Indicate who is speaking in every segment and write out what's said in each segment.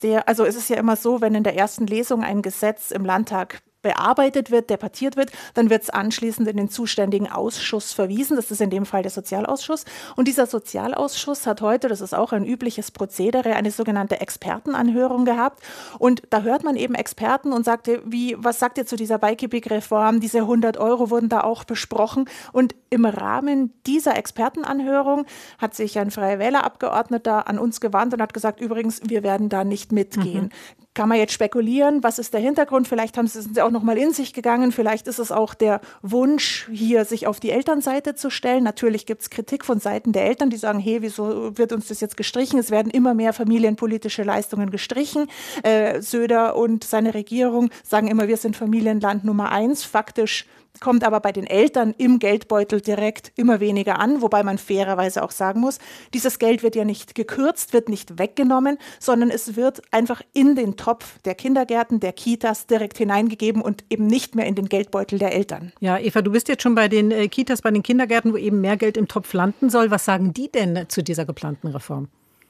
Speaker 1: also es ist ja immer so, wenn in der ersten Lesung ein Gesetz im Landtag bearbeitet wird, debattiert wird, dann wird es anschließend in den zuständigen Ausschuss verwiesen. Das ist in dem Fall der Sozialausschuss. Und dieser Sozialausschuss hat heute, das ist auch ein übliches Prozedere, eine sogenannte Expertenanhörung gehabt. Und da hört man eben Experten und sagte, was sagt ihr zu dieser Beigebig-Reform? Diese 100 € wurden da auch besprochen. Und im Rahmen dieser Expertenanhörung hat sich ein Freie Wähler-Abgeordneter an uns gewandt und hat gesagt, übrigens, wir werden da nicht mitgehen. Kann man jetzt spekulieren, was ist der Hintergrund? Vielleicht sind sie auch noch mal in sich gegangen. Vielleicht ist es auch der Wunsch, hier sich auf die Elternseite zu stellen. Natürlich gibt es Kritik von Seiten der Eltern, die sagen, hey, wieso wird uns das jetzt gestrichen? Es werden immer mehr familienpolitische Leistungen gestrichen. Söder und seine Regierung sagen immer, wir sind Familienland Nummer 1. Faktisch kommt aber bei den Eltern im Geldbeutel direkt immer weniger an, wobei man fairerweise auch sagen muss, dieses Geld wird ja nicht gekürzt, wird nicht weggenommen, sondern es wird einfach in den Topf der Kindergärten, der Kitas direkt hineingegeben und eben nicht mehr in den Geldbeutel der Eltern.
Speaker 2: Ja, Eva, du bist jetzt schon bei den Kitas, bei den Kindergärten, wo eben mehr Geld im Topf landen soll. Was sagen die denn zu dieser geplanten Reform?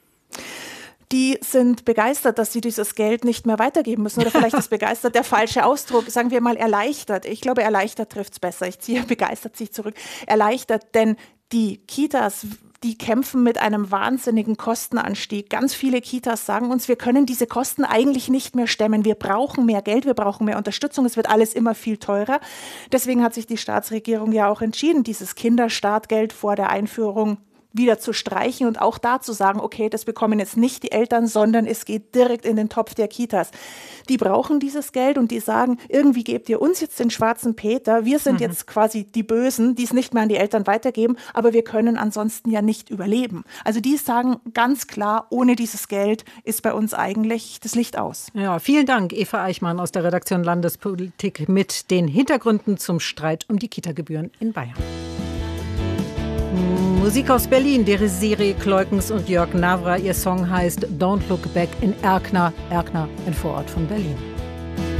Speaker 1: Die sind begeistert, dass sie dieses Geld nicht mehr weitergeben müssen. Oder vielleicht ist begeistert der falsche Ausdruck. Sagen wir mal erleichtert. Ich glaube, erleichtert trifft es besser. Ich ziehe begeistert sich zurück. Erleichtert, denn die Kitas, die kämpfen mit einem wahnsinnigen Kostenanstieg. Ganz viele Kitas sagen uns, wir können diese Kosten eigentlich nicht mehr stemmen. Wir brauchen mehr Geld, wir brauchen mehr Unterstützung. Es wird alles immer viel teurer. Deswegen hat sich die Staatsregierung ja auch entschieden, dieses Kinderstartgeld vor der Einführung wieder zu streichen und auch da zu sagen, okay, das bekommen jetzt nicht die Eltern, sondern es geht direkt in den Topf der Kitas. Die brauchen dieses Geld und die sagen, irgendwie gebt ihr uns jetzt den schwarzen Peter, wir sind jetzt quasi die Bösen, die es nicht mehr an die Eltern weitergeben, aber wir können ansonsten ja nicht überleben. Also die sagen ganz klar, ohne dieses Geld ist bei uns eigentlich das Licht aus.
Speaker 2: Ja, vielen Dank, Eva Eichmann aus der Redaktion Landespolitik mit den Hintergründen zum Streit um die Kita-Gebühren in Bayern. Musik aus Berlin, Desiree Kleukens und Jörg Navra. Ihr Song heißt Don't Look Back in Erkner. Erkner, ein Vorort von Berlin.